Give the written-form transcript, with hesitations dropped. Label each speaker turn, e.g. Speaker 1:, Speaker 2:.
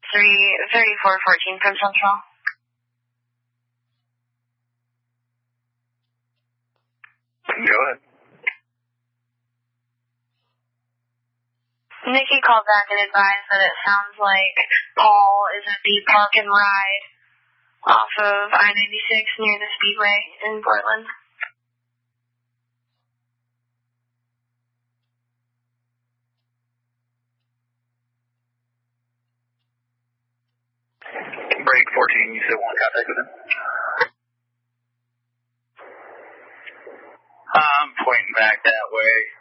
Speaker 1: 3414 from Central.
Speaker 2: Go ahead.
Speaker 1: Nikki called back and advised that it sounds like Paul is at the Park and Ride off of I-96 near the Speedway in Portland.
Speaker 2: Break 14, you still want contact with him?
Speaker 3: I'm pointing back that way.